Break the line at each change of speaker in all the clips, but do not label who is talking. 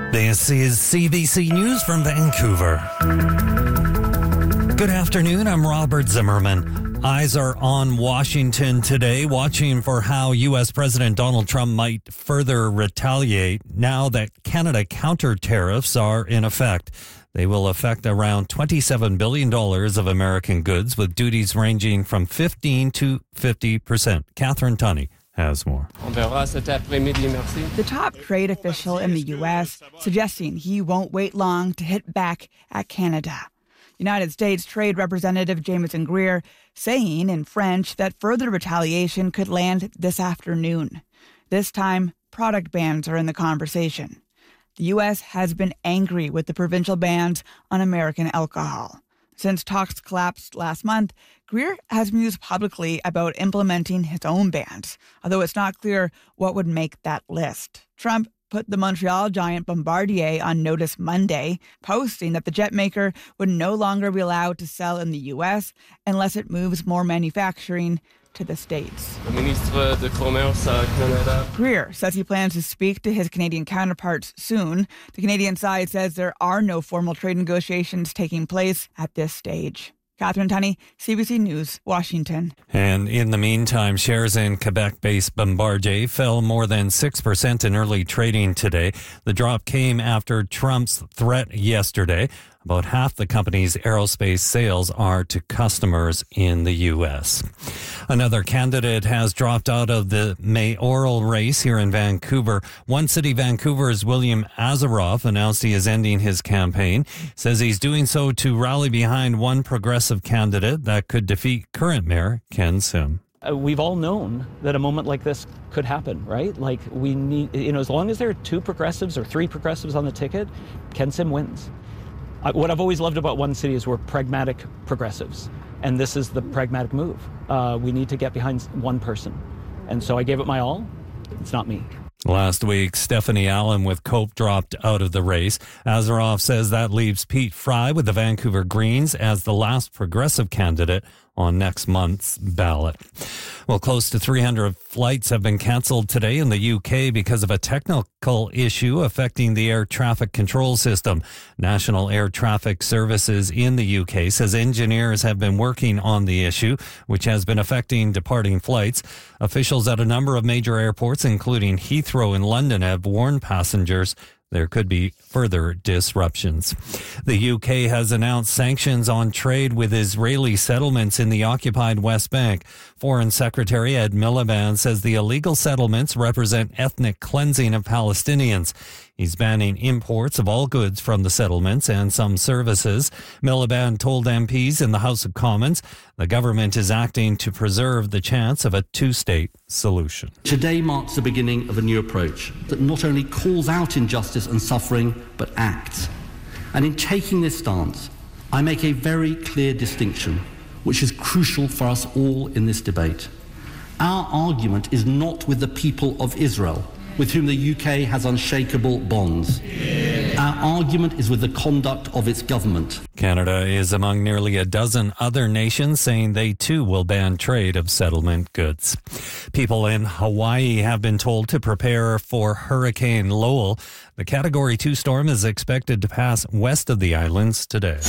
This is CBC News from Vancouver. Good afternoon, I'm Robert Zimmerman. Eyes are on Washington today, watching for how U.S. President Donald Trump might further retaliate now that Canada counter tariffs are in effect. They will affect around $27 billion of American goods, with duties ranging from 15 to 50%. Catherine Tunney has more.
The top trade official in the U.S. suggesting he won't wait long to hit back at Canada. United States Trade Representative Jameson Greer saying in French that further retaliation could land this afternoon. This time, product bans are in the conversation. The U.S. has been angry with the provincial bans on American alcohol. Since talks collapsed last month, Greer has mused publicly about implementing his own bans, although it's not clear what would make that list. Trump put the Montreal giant Bombardier on notice Monday, posting that the jet maker would no longer be allowed to sell in the U.S. unless it moves more manufacturing to the States. Greer says he plans to speak to his Canadian counterparts soon. The Canadian side says there are no formal trade negotiations taking place at this stage. Catherine Tunney, CBC News, Washington.
And in the meantime, shares in Quebec-based Bombardier fell more than 6% in early trading today. The drop came after Trump's threat yesterday. About half the company's aerospace sales are to customers in the U.S. Another candidate has dropped out of the mayoral race here in Vancouver. One City Vancouver's William Azaroff announced he is ending his campaign. Says he's doing so to rally behind one progressive candidate that could defeat current mayor Ken Sim.
We've all known that a moment like this could happen, right? Like we need, as long as there are two progressives or three progressives on the ticket, Ken Sim wins. What I've always loved about One City is we're pragmatic progressives, and this is the pragmatic move. We need to get behind one person, and so I gave it my all. It's not me.
Last week, Stephanie Allen with Cope dropped out of the race. Azaroff says that leaves Pete Fry with the Vancouver Greens as the last progressive candidate on next month's ballot. Well, close to 300 flights have been canceled today in the UK because of a technical issue affecting the air traffic control system. National Air Traffic Services in the UK says engineers have been working on the issue, which has been affecting departing flights. Officials at a number of major airports, including Heathrow in London, have warned passengers there could be further disruptions. The UK has announced sanctions on trade with Israeli settlements in the occupied West Bank. Foreign Secretary Ed Miliband says the illegal settlements represent ethnic cleansing of Palestinians. He's banning imports of all goods from the settlements and some services. Miliband told MPs in the House of Commons the government is acting to preserve the chance of a two-state solution.
Today marks the beginning of a new approach that not only calls out injustice and suffering, but acts. And in taking this stance, I make a very clear distinction, which is crucial for us all in this debate. Our argument is not with the people of Israel, with whom the UK has unshakable bonds. Our argument is with the conduct of its government.
Canada is among nearly a dozen other nations saying they too will ban trade of settlement goods. People in Hawaii have been told to prepare for Hurricane Lowell. The Category 2 storm is expected to pass west of the islands today.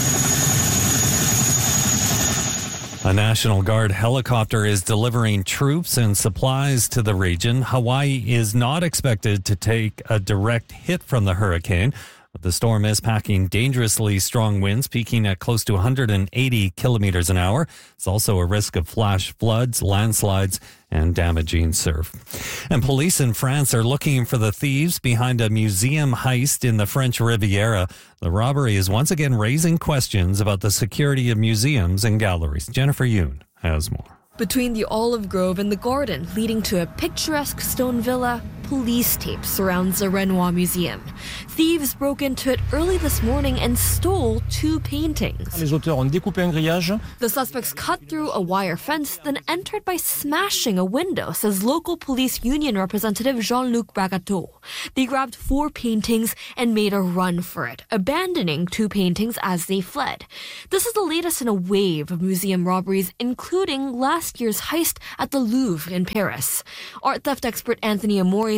A National Guard helicopter is delivering troops and supplies to the region. Hawaii is not expected to take a direct hit from the hurricane. But the storm is packing dangerously strong winds, peaking at close to 180 kilometers an hour. There's also a risk of flash floods, landslides, and damaging surf. And police in France are looking for the thieves behind a museum heist in the French Riviera. The robbery is once again raising questions about the security of museums and galleries. Jennifer Yoon has more.
Between the olive grove and the garden leading to a picturesque stone villa, police tape surrounds the Renoir Museum. Thieves broke into it early this morning and stole 2 paintings.
Les auteurs ont découpé un grillage.
The suspects cut through a wire fence, then entered by smashing a window, says local police union representative Jean-Luc Bragateau. They grabbed 4 paintings and made a run for it, abandoning 2 paintings as they fled. This is the latest in a wave of museum robberies, including last year's heist at the Louvre in Paris. Art theft expert Anthony Amori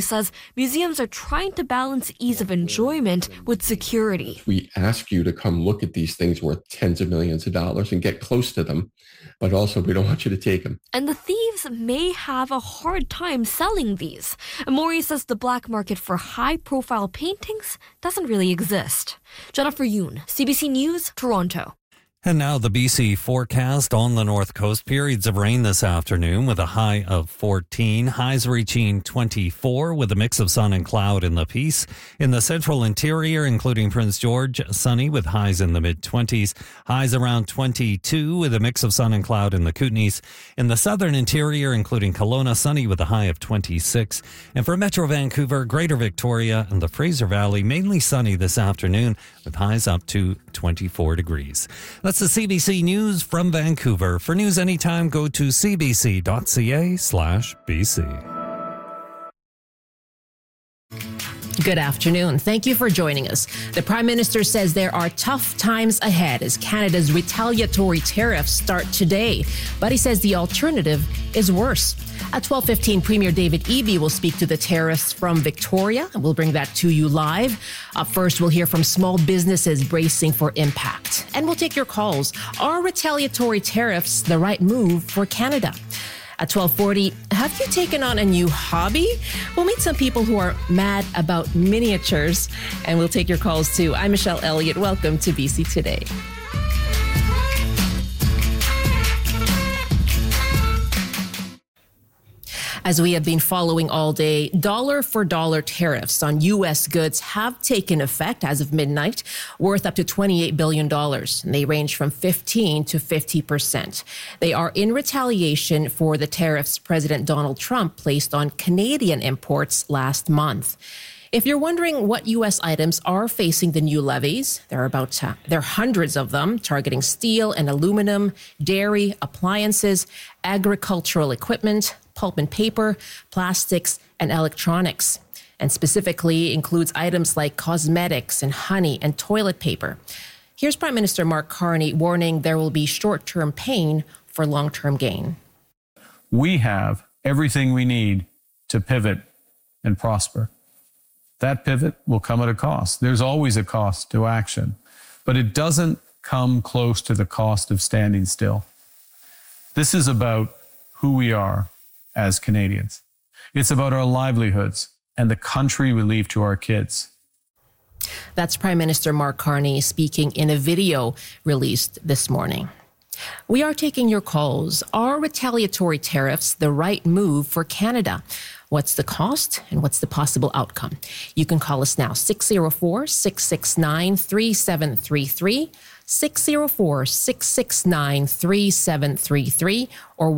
says museums are trying to balance ease of enjoyment with security.
We ask you to come look at these things worth tens of millions of dollars and get close to them, but also we don't want you to take them.
And the thieves may have a hard time selling these. Maury says the black market for high-profile paintings doesn't really exist. Jennifer Yoon, CBC News, Toronto.
And now the BC forecast on the north coast. Periods of rain this afternoon with a high of 14. Highs reaching 24 with a mix of sun and cloud in the Peace. In the central interior, including Prince George, sunny with highs in the mid-20s. Highs around 22 with a mix of sun and cloud in the Kootenays. In the southern interior, including Kelowna, sunny with a high of 26. And for Metro Vancouver, Greater Victoria, and the Fraser Valley, mainly sunny this afternoon with highs up to 24 degrees. That's the CBC News from Vancouver. For news anytime, go to cbc.ca/BC.
Good afternoon. Thank you for joining us. The Prime Minister says there are tough times ahead as Canada's retaliatory tariffs start today. But he says the alternative is worse. At 12:15, Premier David Eby will speak to the tariffs from Victoria, and we'll bring that to you live. Up first, we'll hear from small businesses bracing for impact. And we'll take your calls. Are retaliatory tariffs the right move for Canada? At 12:40, have you taken on a new hobby? We'll meet some people who are mad about miniatures, and we'll take your calls too. I'm Michelle Elliott. Welcome to BC Today. As we have been following all day, dollar-for-dollar tariffs on U.S. goods have taken effect as of midnight, worth up to $28 billion. And they range from 15 to 50%. They are in retaliation for the tariffs President Donald Trump placed on Canadian imports last month. If you're wondering what U.S. items are facing the new levies, there are hundreds of them targeting steel and aluminum, dairy, appliances, agricultural equipment, pulp and paper, plastics, and electronics, and specifically includes items like cosmetics and honey and toilet paper. Here's Prime Minister Mark Carney warning there will be short-term pain for long-term gain.
We have everything we need to pivot and prosper. That pivot will come at a cost. There's always a cost to action, but it doesn't come close to the cost of standing still. This is about who we are as Canadians. It's about our livelihoods and the country we leave to our kids.
That's Prime Minister Mark Carney speaking in a video released this morning. We are taking your calls. Are retaliatory tariffs the right move for Canada? What's the cost and what's the possible outcome? You can call us now, 604-669-3733, 604-669-3733, or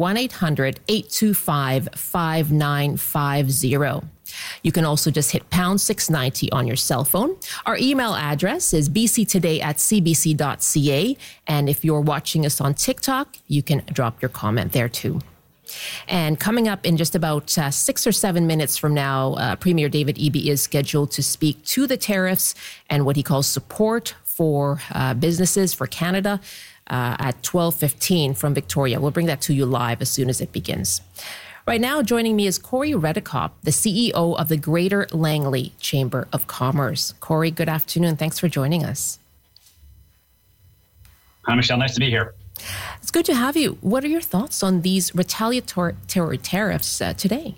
1-800-825-5950. You can also just hit pound 690 on your cell phone. Our email address is bctoday@cbc.ca. And if you're watching us on TikTok, you can drop your comment there too. And coming up in just about 6 or 7 minutes from now, Premier David Eby is scheduled to speak to the tariffs and what he calls support for businesses for Canada at 12:15 from Victoria. We'll bring that to you live as soon as it begins. Right now, joining me is Corey Redekop, the CEO of the Greater Langley Chamber of Commerce. Corey, good afternoon. Thanks for joining us.
Hi, Michelle. Nice to be here.
It's good to have you. What are your thoughts on these retaliatory tariffs today?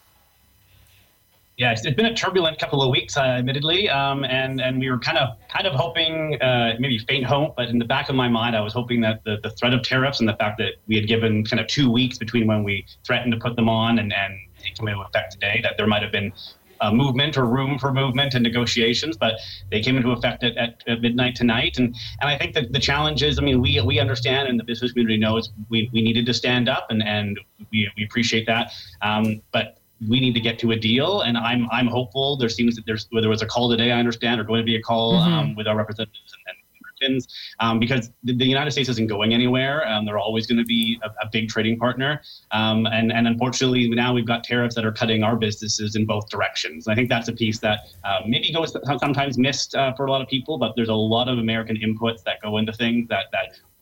Yeah, it's been a turbulent couple of weeks, admittedly, and we were kind of hoping, maybe faint hope, but in the back of my mind, I was hoping that the threat of tariffs and the fact that we had given kind of 2 weeks between when we threatened to put them on and they come into effect today, that there might have been movement or room for movement and negotiations, but they came into effect at midnight tonight. And I think that the challenge is, I mean, we understand and the business community knows we needed to stand up and we appreciate that. But we need to get to a deal, and I'm hopeful. There seems that there was a call today, I understand, or going to be a call with our representatives and because the United States isn't going anywhere. They're always going to be a big trading partner. And unfortunately, now we've got tariffs that are cutting our businesses in both directions. I think that's a piece that maybe goes sometimes missed for a lot of people, but there's a lot of American inputs that go into things that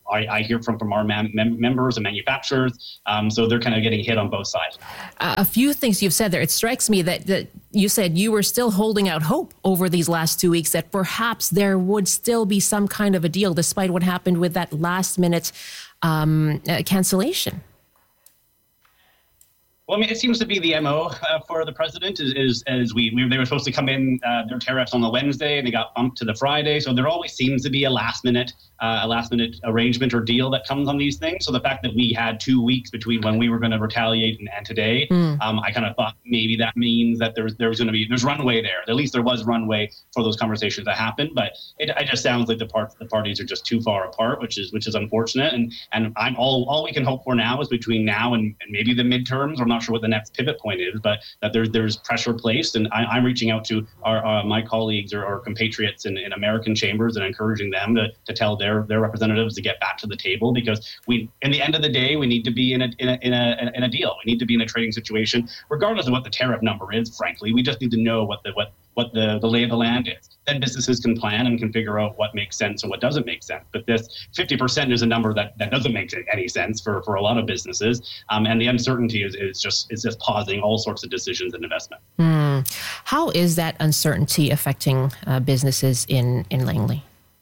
I hear from our members and manufacturers. So they're kind of getting hit on both sides.
A few things you've said there. It strikes me that you said you were still holding out hope over these last 2 weeks that perhaps there would still be some kind of a deal despite what happened with that last minute cancellation.
Well, I mean, it seems to be the MO for the president is they were supposed to come in their tariffs on the Wednesday and they got bumped to the Friday. So there always seems to be a last minute arrangement or deal that comes on these things. So the fact that we had 2 weeks between when we were going to retaliate and today, I kind of thought maybe that means that there's runway there. At least there was runway for those conversations to happen. But it just sounds like the parties are just too far apart, which is unfortunate. And I'm all we can hope for now is between now and maybe the midterms. I'm not sure what the next pivot point is, but that there's pressure placed. And I'm reaching out to my colleagues or compatriots in American chambers and encouraging them to tell their representatives to get back to the table, because in the end of the day, we need to be in a deal. We need to be in a trading situation, regardless of what the tariff number is. Frankly, we just need to know what the lay of the land is. Then businesses can plan and can figure out what makes sense and what doesn't make sense. But this 50% is a number that doesn't make any sense for a lot of businesses. And the uncertainty is just pausing all sorts of decisions and investment.
How is that uncertainty affecting businesses in Langley?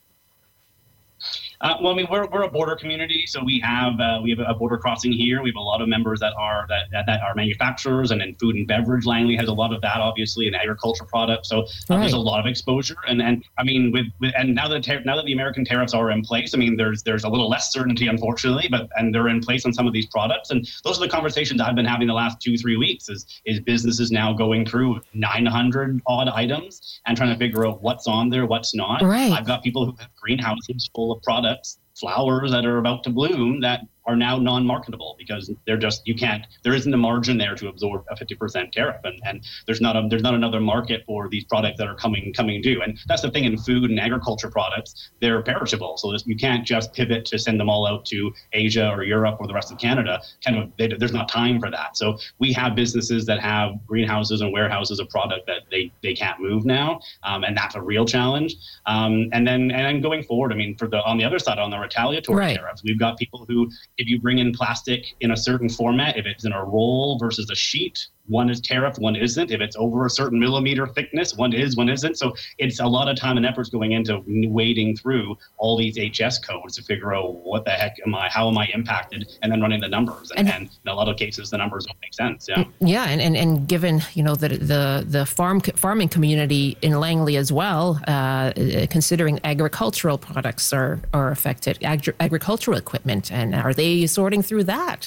Well, I mean, we're a border community, so we have a border crossing here. We have a lot of members that are manufacturers, and in food and beverage, Langley has a lot of that, obviously, in agriculture products. So there's a lot of exposure, and I mean, now that the American tariffs are in place, I mean, there's a little less certainty, unfortunately, and they're in place on some of these products, and those are the conversations I've been having the last 2-3 weeks. Is businesses now going through 900 odd items and trying to figure out what's on there, what's not.
Right.
I've got people who have greenhouses full of products, flowers that are about to bloom that are now non-marketable because there isn't a margin there to absorb a 50% tariff, and there's not another market for these products that are coming due. And that's the thing in food and agriculture products, they're perishable, so you can't just pivot to send them all out to Asia or Europe or the rest of Canada. There's not time for that. So we have businesses that have greenhouses and warehouses of product that they can't move now, and that's a real challenge. And then going forward, I mean, on the other side, on the retaliatory tariffs, we've got people who, if you bring in plastic in a certain format, if it's in a roll versus a sheet, one is tariffed, one isn't. If it's over a certain millimeter thickness, one is, one isn't. So it's a lot of time and efforts going into wading through all these HS codes to figure out what the heck how am I impacted, and then running the numbers. And in a lot of cases, the numbers don't make sense. Yeah.
Yeah, and given the farming community in Langley as well, considering agricultural products are affected, agricultural equipment, and are they sorting through that?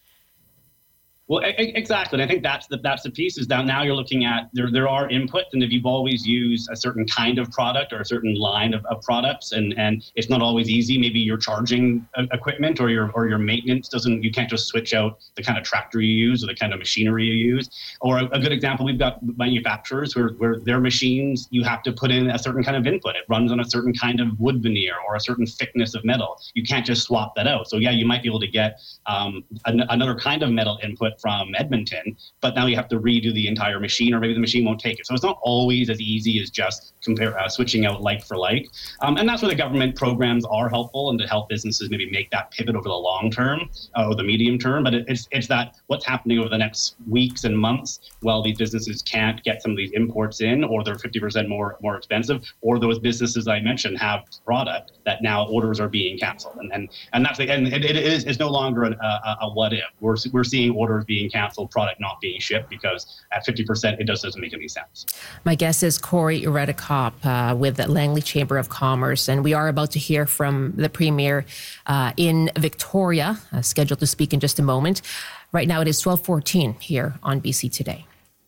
Well, exactly. And I think that's the piece is that now you're looking at there are inputs, and if you've always used a certain kind of product or a certain line of products, and it's not always easy. Maybe you're charging equipment or your maintenance you can't just switch out the kind of tractor you use or the kind of machinery you use. Or a good example, we've got manufacturers where their machines, you have to put in a certain kind of input. It runs on a certain kind of wood veneer or a certain thickness of metal. You can't just swap that out. So yeah, you might be able to get another kind of metal input from Edmonton, but now you have to redo the entire machine, or maybe the machine won't take it. So it's not always as easy as just switching out like for like. And that's where the government programs are helpful, and to help businesses maybe make that pivot over the long term or the medium term. But it's that what's happening over the next weeks and months while these businesses can't get some of these imports in, or they're 50% more expensive, or those businesses I mentioned have product that now orders are being canceled. And that's it's no longer a what if. We're seeing orders being canceled, product not being shipped, because at 50% it just doesn't make any sense.
My guest is Corey Redekop with the Langley Chamber of Commerce, and we are about to hear from the Premier in Victoria, scheduled to speak in just a moment. Right now it is 12:14 here on BC Today.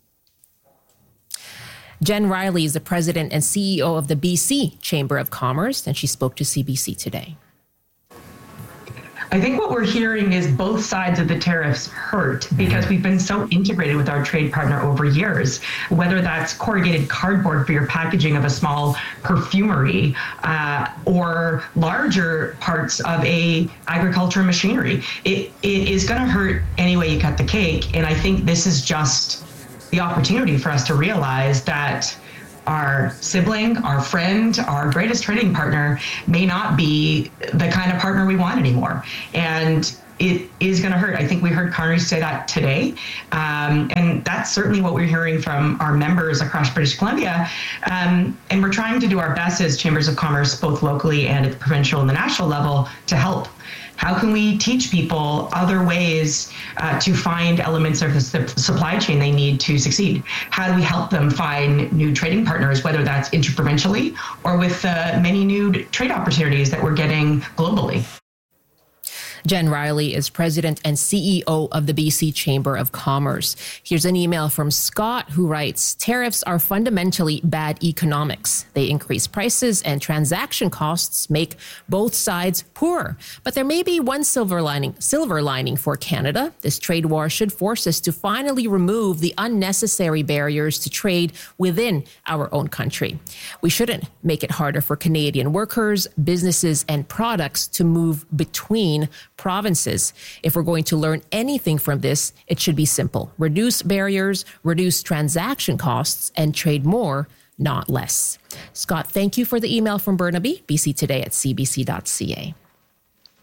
Jen Riley is the president and CEO of the BC Chamber of Commerce, and she spoke to CBC Today.
I think what we're hearing is both sides of the tariffs hurt because we've been so integrated with our trade partner over years, whether that's corrugated cardboard for your packaging of a small perfumery or larger parts of a agriculture machinery. It is going to hurt any way you cut the cake. And I think this is just the opportunity for us to realize that our sibling, our friend, our greatest trading partner may not be the kind of partner we want anymore. And it is going to hurt. I think we heard Connery say that today. And that's certainly what we're hearing from our members across British Columbia. And we're trying to do our best as chambers of commerce, both locally and at the provincial and the national level, to help. How can we teach people other ways to find elements of the supply chain they need to succeed? How do we help them find new trading partners, whether that's interprovincially or with many new trade opportunities that we're getting globally?
Jen Riley is president and CEO of the BC Chamber of Commerce. Here's an email from Scott who writes, tariffs are fundamentally bad economics. They increase prices and transaction costs make both sides poorer. But there may be one silver lining for Canada. This trade war should force us to finally remove the unnecessary barriers to trade within our own country. We shouldn't make it harder for Canadian workers, businesses, and products to move between provinces. If we're going to learn anything from this, it should be simple. Reduce barriers, reduce transaction costs, and trade more, not less. Scott, thank you for the email from Burnaby, BC Today at cbc.ca.